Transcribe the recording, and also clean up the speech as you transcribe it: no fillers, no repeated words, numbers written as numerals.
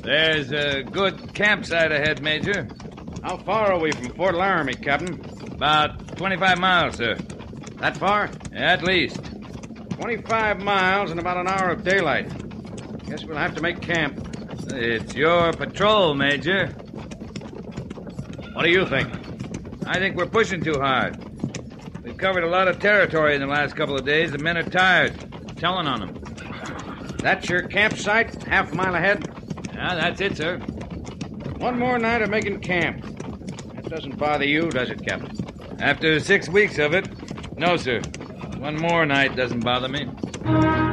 There's a good campsite ahead, Major. How far are we from Fort Laramie, Captain? About 25 miles, sir. That far? At least. 25 miles and about an hour of daylight. Guess we'll have to make camp. It's your patrol, Major. What do you think? I think we're pushing too hard. We've covered a lot of territory in the last couple of days. The men are tired. I'm telling on them. That's your campsite, half a mile ahead? Yeah, that's it, sir. One more night of making camp. That doesn't bother you, does it, Captain? After 6 weeks of it, no, sir. One more night doesn't bother me.